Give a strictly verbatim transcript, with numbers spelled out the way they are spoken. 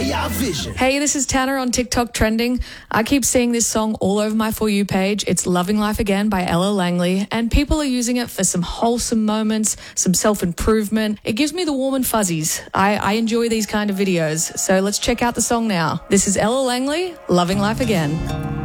A I Vision. Hey, this is Tanner on TikTok trending. I keep seeing this song all over my For You page. It's Loving Life Again by Ella Langley, and people are using it for some wholesome moments, some self-improvement. It gives me the warm and fuzzies. I, I enjoy these kind of videos. So let's check out the song now. This is Ella Langley, Loving Life Again.